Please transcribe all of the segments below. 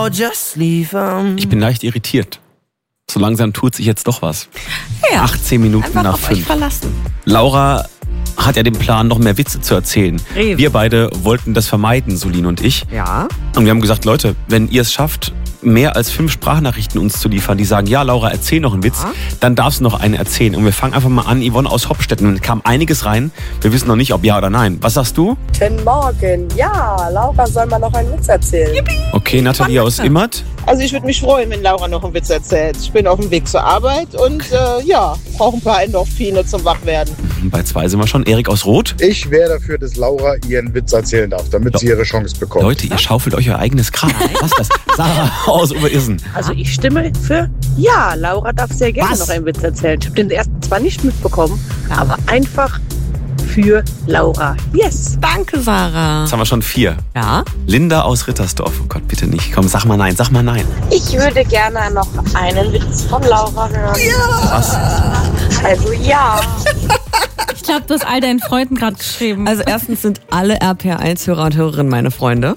just leave 'em. Ich bin leicht irritiert. So langsam tut sich jetzt doch was. Ja, 18 Minuten einfach nach auf euch 5. verlassen. Laura hat ja den Plan, noch mehr Witze zu erzählen. Rewe. Wir beide wollten das vermeiden, Solin und ich. Ja. Und wir haben gesagt, Leute, wenn ihr es schafft, mehr als 5 Sprachnachrichten uns zu liefern, die sagen, ja, Laura, erzähl noch einen Witz, dann darfst du noch einen erzählen. Und wir fangen einfach mal an, Yvonne aus Hoppstetten. Und kam einiges rein. Wir wissen noch nicht, ob ja oder nein. Was sagst du? Guten Morgen. Ja, Laura soll mal noch einen Witz erzählen. Okay, Nathalie aus Immert. Also ich würde mich freuen, wenn Laura noch einen Witz erzählt. Ich bin auf dem Weg zur Arbeit und brauche ein paar Endorphine zum Wachwerden. Bei 2 sind wir schon. Erik aus Rot. Ich wäre dafür, dass Laura ihren Witz erzählen darf, damit sie ihre Chance bekommt. Leute, ihr schaufelt euch euer eigenes Grab. Was ist das? Sarah aus Oberirsen. Also ich stimme für ja, Laura darf sehr gerne noch einen Witz erzählen. Ich habe den ersten zwar nicht mitbekommen, aber einfach für Laura. Yes. Danke, Sarah. Jetzt haben wir schon 4. Ja? Linda aus Rittersdorf. Oh Gott, bitte nicht. Komm, sag mal nein, sag mal nein. Ich würde gerne noch einen Witz von Laura hören. Was? Also ja. Ich glaube, du hast all deinen Freunden gerade geschrieben. Also erstens sind alle RPR1-Hörer und Hörerinnen meine Freunde.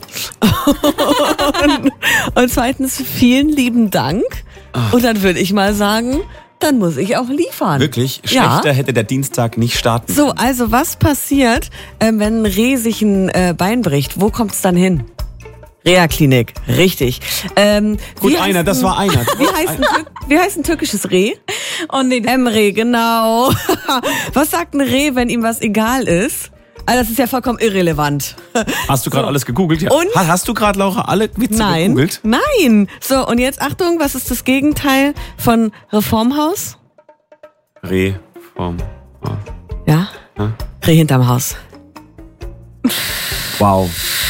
und zweitens vielen lieben Dank. Und dann würde ich mal sagen, dann muss ich auch liefern. Wirklich? Ja. Schlechter hätte der Dienstag nicht starten. So, also was passiert, wenn ein Reh sich ein Bein bricht? Wo kommt's dann hin? Reha-Klinik, richtig. Gut, einer, das war einer. Wie heißt ein türkisches Reh? Oh nee, Emre, genau. Was sagt ein Reh, wenn ihm was egal ist? Also das ist ja vollkommen irrelevant. Hast du gerade alles gegoogelt? Ja. Und? Hast du gerade, Laura, alle Witze Nein, gegoogelt? nein. So, und jetzt Achtung, was ist das Gegenteil von Reformhaus? Reform. Ja? Reh hinterm Haus. Wow.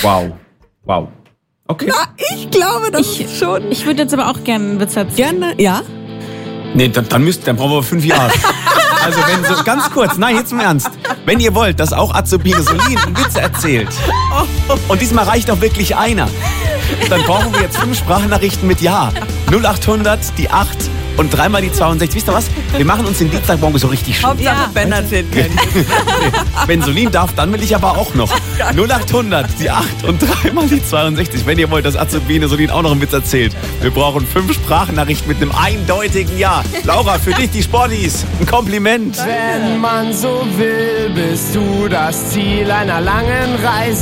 Okay. Na, ich glaube, das ist schon. ich würde jetzt aber auch gerne einen Witz erzählen. Gerne, ja? Nee, dann brauchen wir 5 Jahre. Also wenn so, ganz kurz, nein, jetzt im Ernst. Wenn ihr wollt, dass auch Azubine Solin einen Witz erzählt, und diesmal reicht auch wirklich einer, dann brauchen wir jetzt 5 Sprachnachrichten mit Ja. 0800, die 8 und 3 mal die 62. Wisst ihr was? Wir machen uns den Dienstagmorgen so richtig schön. Hauptsache Ben erzählt keinen. Wenn Solin darf, dann will ich aber auch noch. 0800, die 8 und 3 mal die 62. Wenn ihr wollt, dass Azubine Solin auch noch einen Witz erzählt. Wir brauchen 5 Sprachnachrichten mit einem eindeutigen Ja. Laura, für dich die Sporties. Ein Kompliment. Wenn man so will, bist du das Ziel einer langen Reise.